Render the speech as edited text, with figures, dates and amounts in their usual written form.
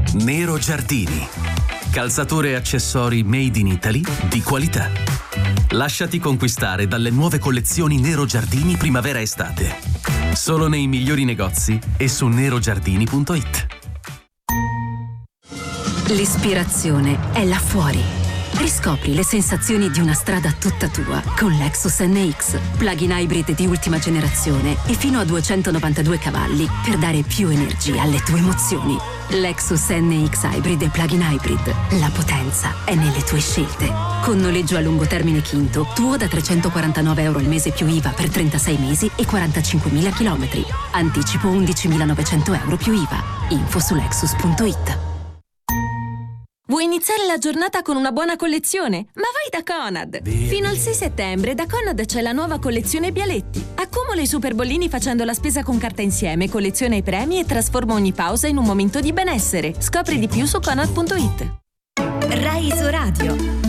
Nero Giardini. Calzature e accessori made in Italy di qualità. Lasciati conquistare dalle nuove collezioni Nero Giardini primavera-estate. Solo nei migliori negozi e su nerogiardini.it. L'ispirazione è là fuori. Riscopri le sensazioni di una strada tutta tua con Lexus NX, plug-in hybrid di ultima generazione e fino a 292 cavalli per dare più energia alle tue emozioni. Lexus NX Hybrid e plug-in hybrid. La potenza è nelle tue scelte. Con noleggio a lungo termine Quinto, tuo da €349 al mese più IVA per 36 mesi e 45.000 chilometri. Anticipo €11.900 più IVA. Info su Lexus.it. Vuoi iniziare la giornata con una buona collezione? Ma vai da Conad! Fino al 6 settembre da Conad c'è la nuova collezione Bialetti. Accumula i super bollini facendo la spesa con carta insieme, colleziona i premi e trasforma ogni pausa in un momento di benessere. Scopri di più su Conad.it. Rai Isoradio.